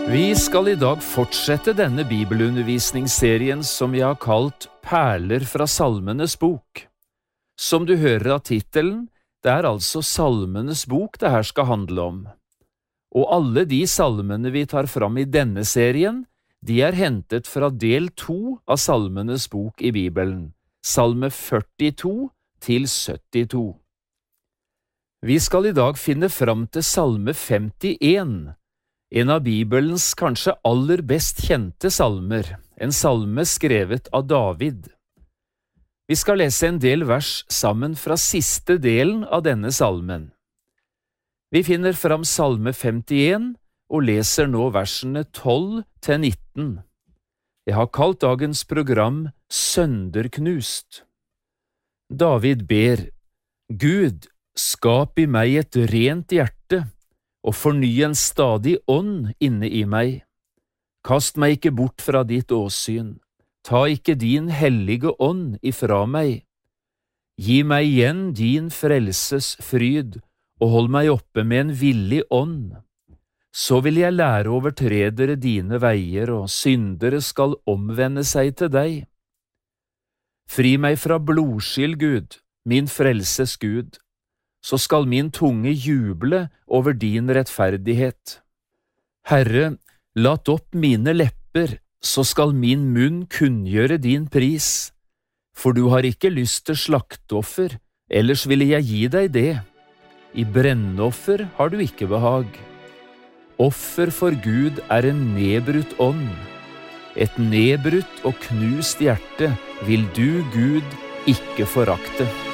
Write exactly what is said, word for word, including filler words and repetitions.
Vi skal i dag fortsette denne bibelundervisningsserien som vi har kalt Perler fra Salmenes bok. Som du hører av titelen, det er altså Salmenes bok det her skal handle om. Og alle de salmene vi tar fram i denne serien, de er hentet fra del to av Salmenes bok i Bibelen, salme førtito til syttito. Vi skal i dag finne fram til salme femtien, en av Bibelens kanskje aller best kjente salmer, en salme skrevet av David. Vi skal lese en del vers sammen fra siste delen av denne salmen. Vi finner fram salme femtien og leser nå versene tolv til nitten. Jeg har kalt dagens program Sønderknust. David ber, Gud, skap i meg et rent hjerte, og forny en stadig ånd inne i meg. Kast meg ikke bort fra ditt åsyn, ta ikke din hellige ånd ifra meg. Gi meg igjen din frelses fryd, og hold meg oppe med en villig ånd. Så vil jeg lære overtredere dine veier, og syndere skal omvende seg til deg. Fri meg fra blodskyld, Gud, min frelses Gud, så skal min tunge juble over din rettferdighet. Herre, lat opp mine lepper, så skal min munn kunngjøre din pris. For du har ikke lyst til slakteoffer, ellers ville jeg gi deg det. I brennoffer har du ikke behag. Offer for Gud er en nedbrutt ånd. Et nedbrutt og knust hjerte vil du, Gud, ikke forakte.